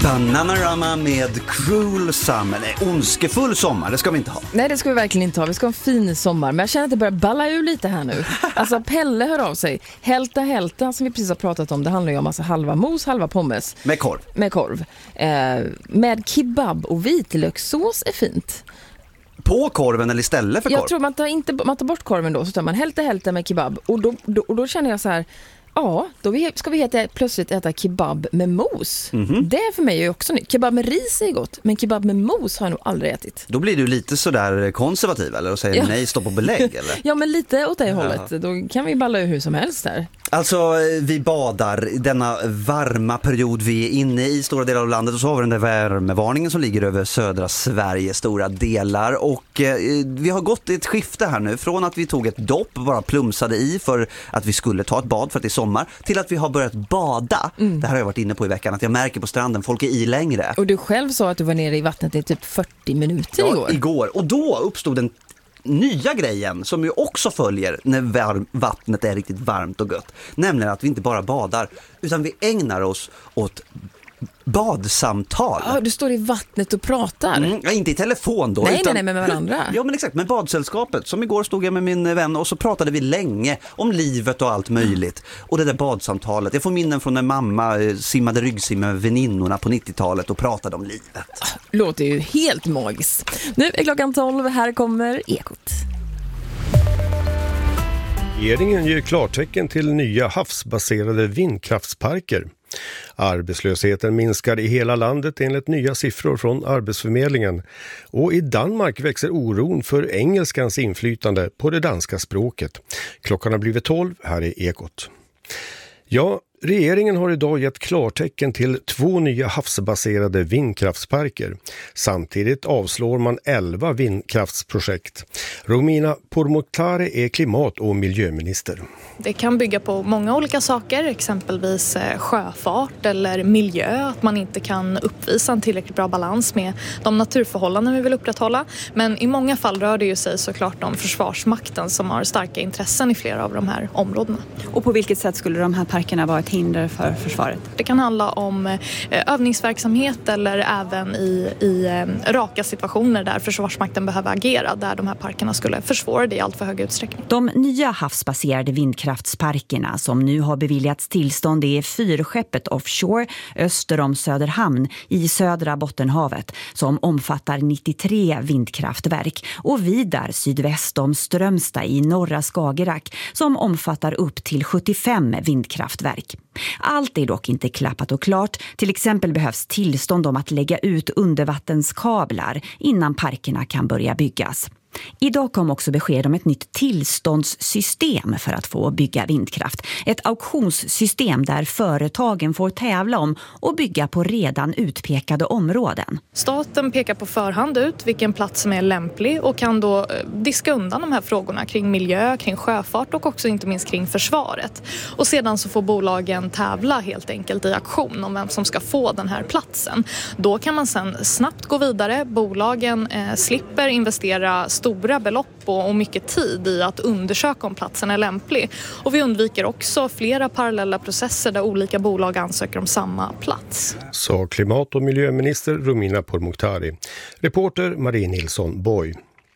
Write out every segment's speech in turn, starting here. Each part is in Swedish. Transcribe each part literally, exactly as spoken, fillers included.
Bananarama med Cruel Summer. Nej, ondskefull sommar, det ska vi inte ha. Nej, det ska vi verkligen inte ha. Vi ska ha en fin sommar. Men jag känner att det börjar balla ur lite här nu. Alltså Pelle hör av sig. Hälta hälta som vi precis har pratat om. Det handlar ju om alltså halva mos, halva pommes. Med korv. Med korv. Eh, med kebab och vitlökssås är fint. På korven eller istället för korv? Jag tror man tar, inte, man tar bort korven då. Så tar man hälta hälta med kebab. Och då, då, och då känner jag så här... Ja, då ska vi äta, plötsligt äta kebab med mos. Mm-hmm. Det är för mig ju också nytt. Kebab med ris är gott, men kebab med mos har jag nog aldrig ätit. Då blir du lite sådär konservativ eller? Och säger ja. nej, stopp och belägg eller? Ja, men lite åt det ja. hållet. Då kan vi balla ur hur som helst där. Alltså, vi badar denna varma period vi är inne i stora delar av landet. Och så har vi den där värmevarningen som ligger över södra Sverige stora delar. Och eh, vi har gått ett skifte här nu. Från att vi tog ett dopp, bara plumsade i för att vi skulle ta ett bad för att det är sommar. Till att vi har börjat bada. Mm. Det här har jag varit inne på i veckan. Att jag märker på stranden, folk är i längre. Och du själv sa att du var nere i vattnet i typ fyrtio minuter ja, igår. igår. Och då uppstod den nya grejen som ju också följer när varm, vattnet är riktigt varmt och gött. Nämligen att vi inte bara badar utan vi ägnar oss åt badsamtal. Ja, du står i vattnet och pratar. Mm, ja, inte i telefon då. Nej, utan, nej, nej, med varandra. Ja, men exakt, med badsällskapet. Som igår stod jag med min vän och så pratade vi länge om livet och allt möjligt. Och det där badsamtalet. Jag får minnen från när mamma simmade ryggsim med väninnorna på nittiotalet och pratade om livet. Låter ju helt magiskt. Nu är klockan tolv, här kommer Ekot. Regeringen ger klartecken till nya havsbaserade vindkraftsparker. Arbetslösheten minskar i hela landet enligt nya siffror från Arbetsförmedlingen. Och i Danmark växer oron för engelskans inflytande på det danska språket. Klockan har blivit tolv, här är Ekot. Ja, regeringen har idag gett klartecken till två nya havsbaserade vindkraftsparker. Samtidigt avslår man elva vindkraftsprojekt. Romina Pourmokhtari är klimat- och miljöminister. Det kan bygga på många olika saker, exempelvis sjöfart eller miljö. Att man inte kan uppvisa en tillräckligt bra balans med de naturförhållanden vi vill upprätthålla. Men i många fall rör det ju sig såklart om Försvarsmakten som har starka intressen i flera av de här områdena. Och på vilket sätt skulle de här parkerna vara ett hinder för försvaret? Det kan handla om övningsverksamhet eller även i, i raka situationer där Försvarsmakten behöver agera. Där de här parkerna skulle försvåra det i allt för hög utsträckning. De nya havsbaserade vindkraftsparkerna som nu har beviljats tillstånd är Fyrskeppet Offshore öster om Söderhamn i södra Bottenhavet som omfattar nittiotre vindkraftverk och Vidar sydväst om Strömstad i norra Skagerrak som omfattar upp till sjuttiofem vindkraftverk. Allt är dock inte klappat och klart. Till exempel behövs tillstånd om att lägga ut undervattenskablar innan parkerna kan börja byggas. Idag kom också besked om ett nytt tillståndssystem för att få bygga vindkraft. Ett auktionssystem där företagen får tävla om och bygga på redan utpekade områden. Staten pekar på förhand ut vilken plats som är lämplig och kan då diska undan de här frågorna kring miljö, kring sjöfart och också inte minst kring försvaret. Och sedan så får bolagen tävla helt enkelt i auktion om vem som ska få den här platsen. Då kan man sen snabbt gå vidare. Bolagen eh, slipper investera stora belopp och mycket tid i att undersöka om platsen är lämplig. Och vi undviker också flera parallella processer där olika bolag ansöker om samma plats. Sa klimat- och miljöminister Romina Pourmokhtari. Reporter Marie Nilsson Boy.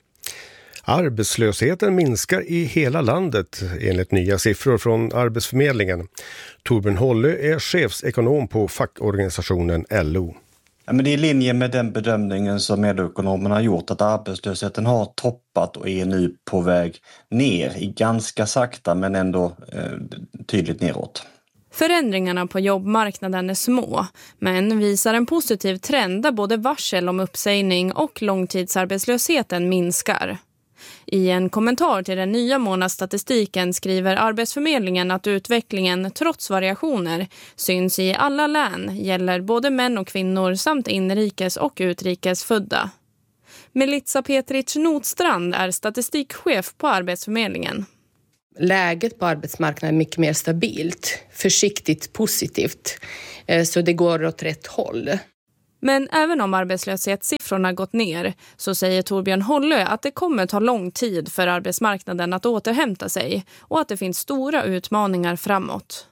Arbetslösheten minskar i hela landet enligt nya siffror från Arbetsförmedlingen. Torbjörn Holle är chefsekonom på fackorganisationen L O. Ja, men det är i linje med den bedömningen som L O-ekonomerna har gjort att arbetslösheten har toppat och är nu på väg ner i ganska sakta men ändå eh, tydligt neråt. Förändringarna på jobbmarknaden är små, men visar en positiv trend där både varsel om uppsägning och långtidsarbetslösheten minskar. I en kommentar till den nya månadsstatistiken skriver Arbetsförmedlingen att utvecklingen, trots variationer, syns i alla län, gäller både män och kvinnor samt inrikes- och utrikesfödda. Melissa Petric Notstrand är statistikchef på Arbetsförmedlingen. Läget på arbetsmarknaden är mycket mer stabilt, försiktigt positivt, så det går åt rätt håll. Men även om arbetslöshetssiffrorna gått ner så säger Torbjörn Hollö att det kommer ta lång tid för arbetsmarknaden att återhämta sig och att det finns stora utmaningar framåt.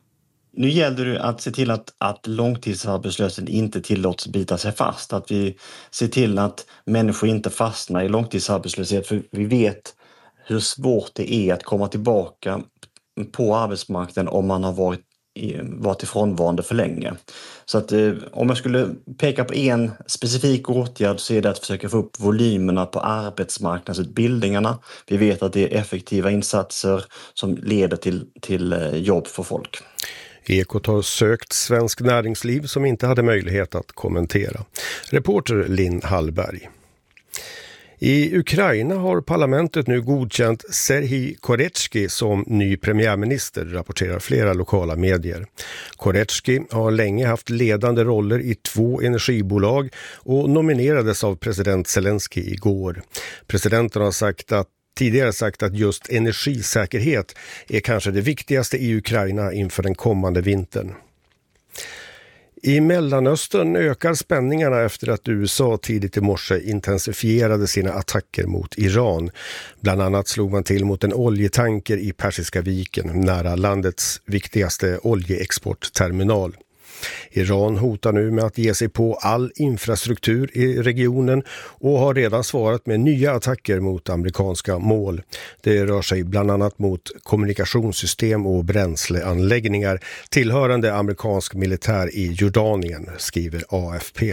Nu gäller det att se till att, att långtidsarbetslösheten inte tillåts bita sig fast. Att vi ser till att människor inte fastnar i långtidsarbetslöshet. För vi vet hur svårt det är att komma tillbaka på arbetsmarknaden om man har varit, varit ifrånvarande för länge. Så att eh, om jag skulle peka på en specifik åtgärd så är det att försöka få upp volymerna på arbetsmarknadsutbildningarna. Vi vet att det är effektiva insatser som leder till, till eh, jobb för folk. Ekot har sökt Svensk Näringsliv som inte hade möjlighet att kommentera. Reporter Linn Hallberg. I Ukraina har parlamentet nu godkänt Serhij Koretsky som ny premiärminister, rapporterar flera lokala medier. Koretsky har länge haft ledande roller i två energibolag och nominerades av president Zelensky igår. Presidenten har sagt att tidigare sagt att just energisäkerhet är kanske det viktigaste i Ukraina inför den kommande vintern. I Mellanöstern ökar spänningarna efter att U S A tidigt i morse intensifierade sina attacker mot Iran. Bland annat slog man till mot en oljetanker i Persiska viken nära landets viktigaste oljeexportterminal. Iran hotar nu med att ge sig på all infrastruktur i regionen och har redan svarat med nya attacker mot amerikanska mål. Det rör sig bland annat mot kommunikationssystem och bränsleanläggningar tillhörande amerikansk militär i Jordanien, skriver A F P.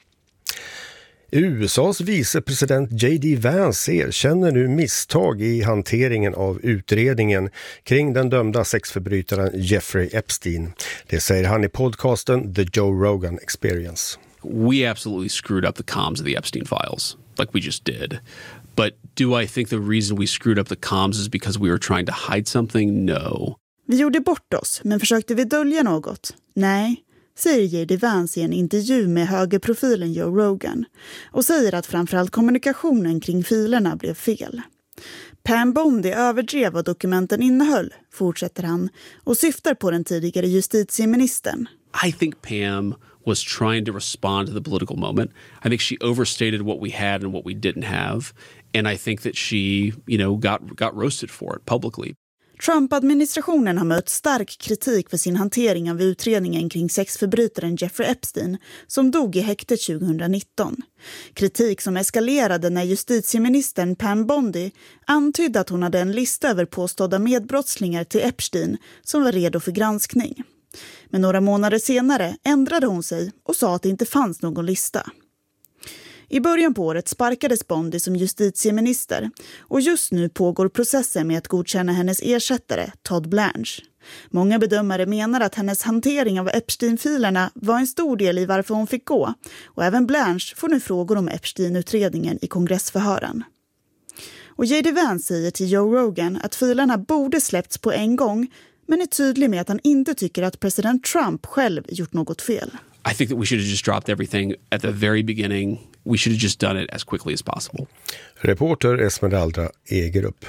U S A:s vicepresident J D Vance erkänner nu misstag i hanteringen av utredningen kring den dömda sexförbrytaren Jeffrey Epstein. Det säger han i podcasten The Joe Rogan Experience. We absolutely screwed up the comms of the Epstein files, like we just did. But do I think the reason we screwed up the comms is because we were trying to hide something? No. Vi gjorde bort oss, men försökte vi dölja något? Nej. Säger J D Vance i en intervju med högerprofilen Joe Rogan och säger att framförallt kommunikationen kring filerna blev fel. Pam Bondi överdrev vad dokumenten innehöll, fortsätter han, och syftar på den tidigare justitieministern. I think Pam was trying to respond to the political moment. I think she overstated what we had and what we didn't have, and I think that she, you know, got got roasted for it publicly. Trump-administrationen har mött stark kritik för sin hantering av utredningen kring sexförbrytaren Jeffrey Epstein som dog i häktet tjugonitton. Kritik som eskalerade när justitieministern Pam Bondi antydde att hon hade en lista över påstådda medbrottslingar till Epstein som var redo för granskning. Men några månader senare ändrade hon sig och sa att det inte fanns någon lista. I början på året sparkades Bondi som justitieminister och just nu pågår processen med att godkänna hennes ersättare, Todd Blanche. Många bedömare menar att hennes hantering av Epstein-filerna var en stor del i varför hon fick gå och även Blanche får nu frågor om Epstein-utredningen i kongressförhören. Och J D Vance säger till Joe Rogan att filerna borde släppts på en gång men är tydlig med att han inte tycker att president Trump själv gjort något fel. I think that we should have just dropped everything at the very beginning. We should have just done it as quickly as possible. Reporter Esmeralda Egerup.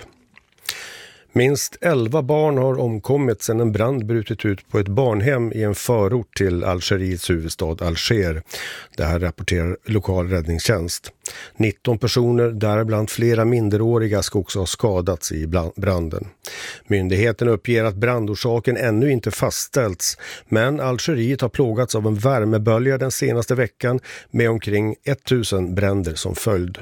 Minst elva barn har omkommit sedan en brand brutit ut på ett barnhem i en förort till Algeriets huvudstad Alger. Det här rapporterar lokal räddningstjänst. nitton personer, däribland flera minderåriga, ska också ha skadats i branden. Myndigheten uppger att brandorsaken ännu inte fastställts, men Algeriet har plågats av en värmebölja den senaste veckan med omkring tusen bränder som följd.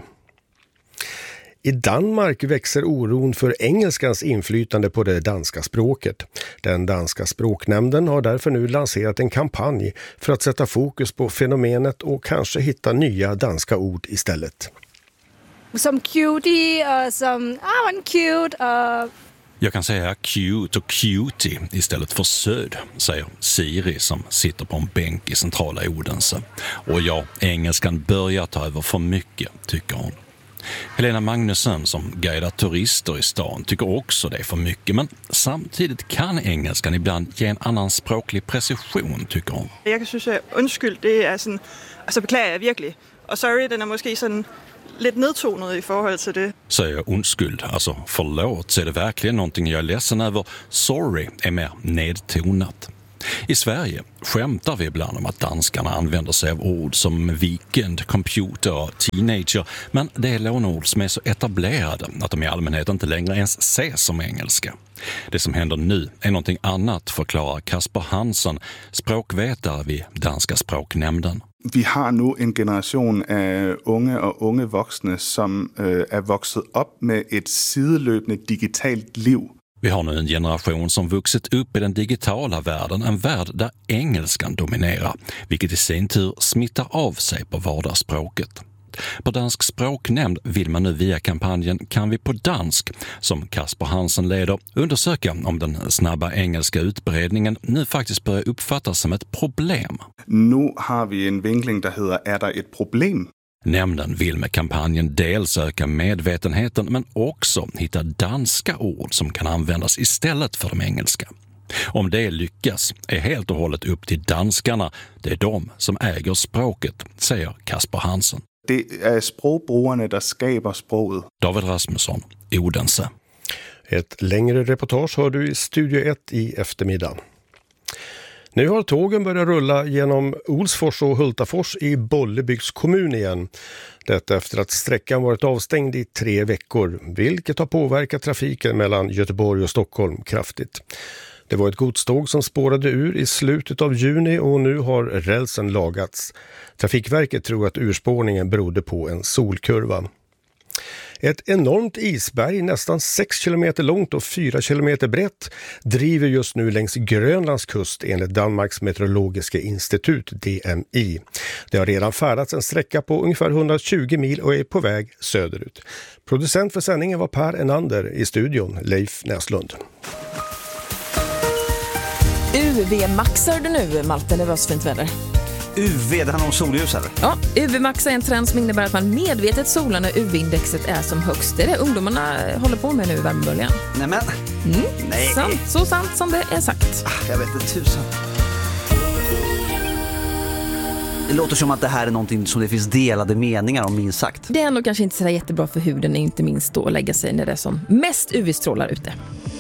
I Danmark växer oron för engelskans inflytande på det danska språket. Den danska språknämnden har därför nu lanserat en kampanj för att sätta fokus på fenomenet och kanske hitta nya danska ord istället. Som cutie och som ah, man cute. Uh... Jag kan säga cute och cutie istället för söd, säger Siri som sitter på en bänk i centrala Odense. Och ja, engelskan börjar ta över för mycket, tycker hon. Helena Magnusson som guidar turister i stan tycker också det är för mycket, men samtidigt kan engelskan ibland ge en annan språklig precision, tycker hon. Jag synes att undskyld, det är sån, alltså beklagar jag verkligen. Och sorry, den är måske sån lite nedtonad i förhållande till det. Säger undskyld, alltså förlåt, så är det verkligen någonting jag är ledsen över. Sorry är mer nedtonat. I Sverige skämtar vi ibland om att danskarna använder sig av ord som weekend, computer och teenager, men det är lånord som är så etablerade att de i allmänhet inte längre ens ses som engelska. Det som händer nu är någonting annat, förklarar Kasper Hansen, språkvetare vid Danska språknämnden. Vi har nu en generation av unga och unga vuxna som är vuxit upp med ett sidelöpande digitalt liv. Vi har nu en generation som vuxit upp i den digitala världen, en värld där engelskan dominerar, vilket i sin tur smittar av sig på vardagsspråket. På Dansk språknämnd vill man nu via kampanjen Kan vi på dansk, som Kasper Hansen leder, undersöka om den snabba engelska utbredningen nu faktiskt börjar uppfattas som ett problem. Nu har vi en vinkling där heter Är det ett problem? Nämnden vill med kampanjen dels öka medvetenheten men också hitta danska ord som kan användas istället för de engelska. Om det lyckas är helt och hållet upp till danskarna. Det är de som äger språket, säger Kasper Hansen. Det är språkbrugarna som skapar språket. David Rasmusson, Odense. Ett längre reportage har du i Studio ett i eftermiddag. Nu har tågen börjat rulla genom Olsfors och Hultafors i Bollebygds kommun igen. Detta efter att sträckan varit avstängd i tre veckor, vilket har påverkat trafiken mellan Göteborg och Stockholm kraftigt. Det var ett godståg som spårade ur i slutet av juni och nu har rälsen lagats. Trafikverket tror att urspårningen berodde på en solkurva. Ett enormt isberg, nästan sex kilometer långt och fyra kilometer brett, driver just nu längs Grönlands kust enligt Danmarks meteorologiska institut, D M I. Det har redan färdats en sträcka på ungefär hundratjugo mil och är på väg söderut. Producent för sändningen var Per Enander, i studion Leif Näslund. U V-maxar du nu, Malte, det var så fint väder. U V, det handlar om solljus eller? Ja, U V-max är en trend som innebär att man medvetet solar när U V-indexet är som högst. Det är det ungdomarna håller på med nu i värmeböljan. Nämen. Mm. Nej. Sant, så sant som det är sagt. Ah, jag vet inte tusan. Det låter som att det här är någonting som det finns delade meningar om, minst sagt. Det är nog kanske inte så jättebra för huden, inte minst då att lägga sig när det är som mest U V-strålar ute.